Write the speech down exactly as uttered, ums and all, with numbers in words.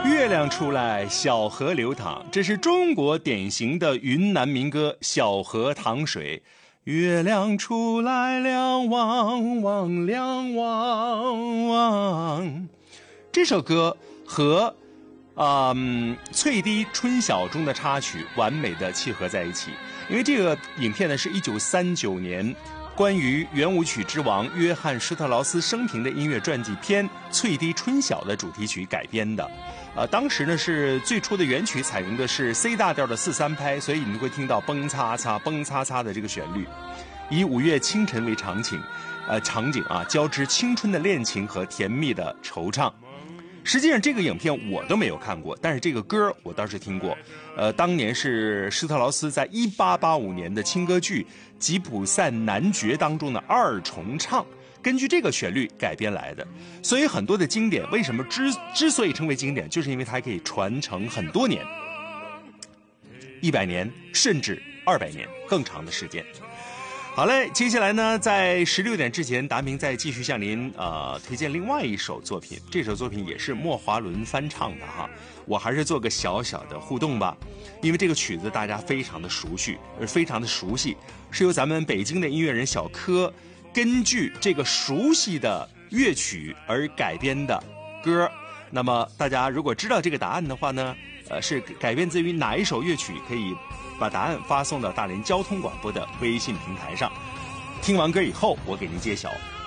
月亮出来，小河流淌，这是中国典型的云南民歌《小河淌水》。月亮出来，两望望，两望望。这首歌和嗯《翠堤春晓》中的插曲完美的契合在一起，因为这个影片呢是一九三九年关于圆舞曲之王约翰施特劳斯生平的音乐传记片《翠堤春晓》的主题曲改编的。呃，当时呢是最初的原曲采用的是 C 大调的四三拍，所以你会听到蹦擦擦蹦擦擦的这个旋律，以五月清晨为场景，呃场景啊，交织青春的恋情和甜蜜的惆怅。实际上这个影片我都没有看过，但是这个歌我倒是听过。呃，当年是施特劳斯在一八八五年的轻歌剧《吉普赛男爵》当中的二重唱，根据这个旋律改编来的。所以很多的经典为什么之之所以成为经典，就是因为它可以传承很多年，一百年甚至二百年更长的时间。好嘞，接下来呢，在十六点之前，达明再继续向您呃推荐另外一首作品。这首作品也是莫华伦翻唱的哈，我还是做个小小的互动吧，因为这个曲子大家非常的熟悉，非常的熟悉，是由咱们北京的音乐人小柯根据这个熟悉的乐曲而改编的歌。那么大家如果知道这个答案的话呢，呃，是改编自于哪一首乐曲，可以把答案发送到大连交通广播的微信平台上。听完歌以后，我给您揭晓。